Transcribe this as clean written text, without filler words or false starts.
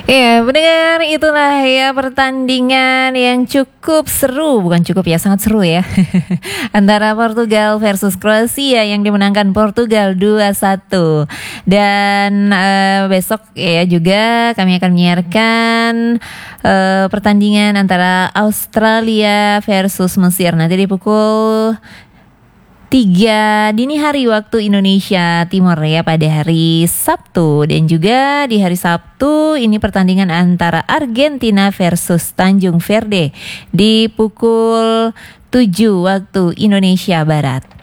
Ya, benar itulah ya pertandingan yang cukup seru, bukan cukup ya, sangat seru ya. Antara Portugal versus Kroasia yang dimenangkan Portugal 2-1. Dan besok ya juga kami akan menyiarkan pertandingan antara Australia versus Mesir nanti di pukul 3 dini hari waktu Indonesia Timur ya pada hari Sabtu. Dan juga di hari Sabtu ini pertandingan antara Argentina versus Tanjung Verde di pukul 7 waktu Indonesia Barat.